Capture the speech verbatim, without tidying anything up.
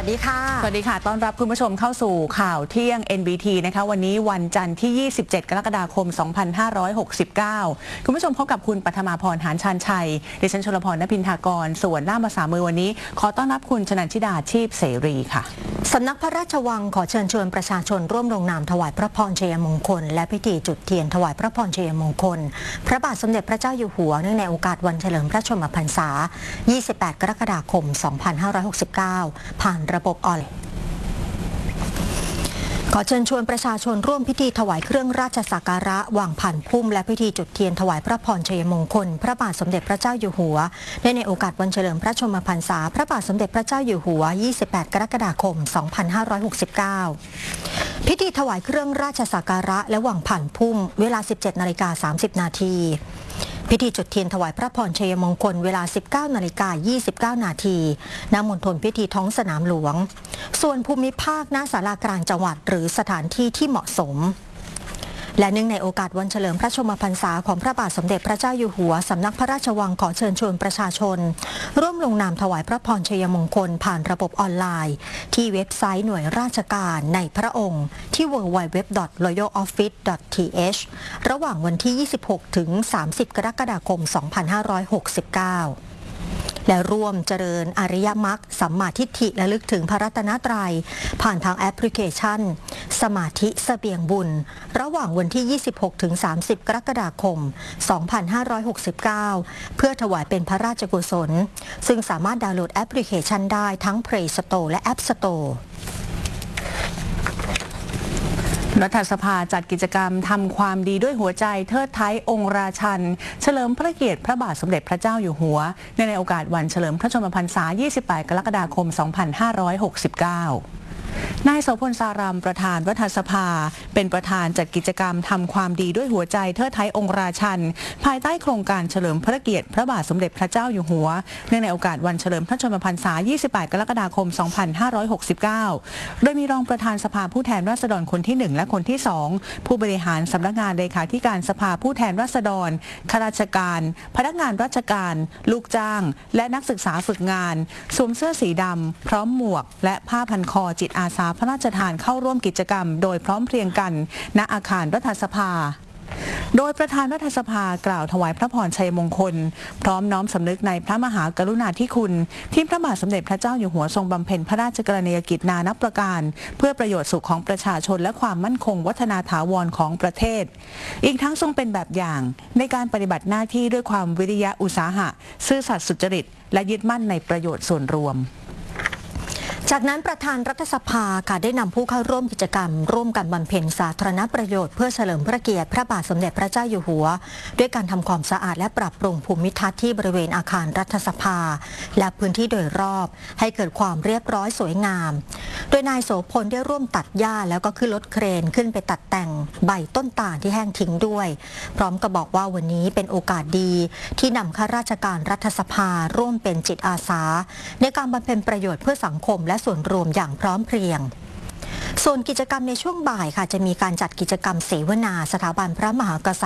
ดีค่ะสวัสดีค่ะต้อนรับคุณผู้ชมเข้าสู่ข่าวเที่ยง เอ็น บี ที นะคะวันนี้วันจันทร์ที่ยี่สิบเจ็ดกรกฎาคมสองพันห้าร้อยหกสิบเก้าคุณผู้ชมพบกับคุณปฐมาพรหานชานชัยดิฉันชลพรณพินทากรส่วนล่ามภาษามือวันนี้ขอต้อนรับคุณชนันชิดาชีพเสรีค่ะสำนักพระราชวังขอเชิญชวนประชาชนร่วมลงนามถวายพระพรชัยมงคลและพิธีจุดเทียนถวายพระพรชัยมงคลพระบาทสมเด็จพระเจ้าอยู่หัวเนื่องในโอกาสวันเฉลิมพระชนมพรรษายี่สิบแปดกรกฎาคมสองพันห้าร้อยหกสิบเก้าผ่านระบบออนไลน์ขอเชิญชวนประชาชนร่วมพิธีถวายเครื่องราชสักการะวางผ่านพุ่มและพิธีจุดเทียนถวายพระพรชัยมงคลพระบาทสมเด็จพระเจ้าอยู่หัวในในโอกาสวันเฉลิมพระชนมพรรษาพระบาทสมเด็จพระเจ้าอยู่หัวยี่สิบแปดกรกฎาคมสองพันห้าร้อยหกสิบเก้าพิธีถวายเครื่องราชสักการะและวางผ่านพุ่มเวลา สิบเจ็ดนาฬิกาสามสิบนาทีพิธีจุดเทียนถวายพระพรชัยมงคลเวลา สิบเก้านาฬิกายี่สิบเก้านาทีณมณฑลพิธีท้องสนามหลวงส่วนภูมิภาคณศาลากลางจังหวัดหรือสถานที่ที่เหมาะสมและเนื่องในโอกาสวันเฉลิมพระชนมพรรษาของพระบาทสมเด็จพระเจ้าอยู่หัวสำนักพระราชวังขอเชิญชวนประชาชนร่วมลงนามถวายพระพรชัยมงคลผ่านระบบออนไลน์ที่เว็บไซต์หน่วยราชการในพระองค์ที่ ดับเบิลยู ดับเบิลยู ดับเบิลยู ดอท รอยัลออฟฟิศ ดอท ที เอช ระหว่างวันที่ยี่สิบหกถึงสามสิบกรกฎาคมสองพันห้าร้อยหกสิบเก้าและร่วมเจริญอริยมรรคสัมมาทิฏฐิและลึกถึงพระรัตนตรัยผ่านทางแอปพลิเคชันสมาธิเสบียงบุญระหว่างวันที่ยี่สิบหกถึงสามสิบกรกฎาคมสองพันห้าร้อยหกสิบเก้าเพื่อถวายเป็นพระราชกุศลซึ่งสามารถดาวน์โหลดแอปพลิเคชันได้ทั้ง Play Store และ App Store รัฐสภาจัดกิจกรรมทำความดีด้วยหัวใจเทิดไท้องค์ราชันเฉลิมพระเกียรติพระบาทสมเด็จพระเจ้าอยู่หัวในในโอกาสวันเฉลิมพระชนมพรรษายี่สิบแปดกรกฎาคมสองพันห้าร้อยหกสิบเก้านายโสพลสารามประธานรัฐสภาเป็นประธานจัดกิจกรรมทำความดีด้วยหัวใจเทิดไท้องค์ราชันภายใต้โครงการเฉลิมพระเกียรติพระบาทสมเด็จพระเจ้าอยู่หัวเนื่องในโอกาสวันเฉลิมพระชนมพรรษายี่สิบแปดกรกฎาคมสองพันห้าร้อยหกสิบเก้าโดยมีรองประธานสภาผู้แทนราษฎรคนที่หนึ่งและคนที่สองผู้บริหารสำนักงานเลขาธิการสภาผู้แทนราษฎรข้าราชการพนักงานราชการลูกจ้างและนักศึกษาฝึกงานสวมเสื้อสีดำพร้อมหมวกและผ้าพันคอจิตอาสาพระราชทานเข้าร่วมกิจกรรมโดยพร้อมเพรียงกันณอาคารรัฐสภาโดยประธานรัฐสภากล่าวถวายพระพรชัยมงคลพร้อมน้อมสำนึกในพระมหากรุณาธิคุณที่พระบาทสมเด็จพระเจ้าอยู่หัวทรงบำเพ็ญพระราชกรณียกิจนานับประการเพื่อประโยชน์สุขของประชาชนและความมั่นคงวัฒนาถาวรของประเทศอีกทั้งทรงเป็นแบบอย่างในการปฏิบัติหน้าที่ด้วยความวิริยะอุตสาหะซื่อสัตย์สุจริตและยึดมั่นในประโยชน์ส่วนรวมจากนั้นประธานรัฐสภาค่ะได้นำผู้เข้าร่วมกิจกรรมร่วมกันบำเพ็ญสาธารณประโยชน์เพื่อเฉลิมพระเกียรติพระบาทสมเด็จพระเจ้าอยู่หัวด้วยการทำความสะอาดและปรับปรุงภูมิทัศน์ที่บริเวณอาคารรัฐสภาและพื้นที่โดยรอบให้เกิดความเรียบร้อยสวยงามโดยนายโสพลได้ร่วมตัดหญ้าแล้วก็ขึ้นรถเครนขึ้นไปตัดแต่งใบต้นตาลที่แห้งทิ้งด้วยพร้อมกับบอกว่าวันนี้เป็นโอกาสดีที่นำข้าราชการรัฐสภาร่วมเป็นจิตอาสาในการบำเพ็ญประโยชน์เพื่อสังคมและส่วนรวมอย่างพร้อมเพรียงส่วนกิจกรรมในช่วงบ่ายค่ะจะมีการจัดกิจกรรมเสวนาสถาบันพระมหากษัตริย์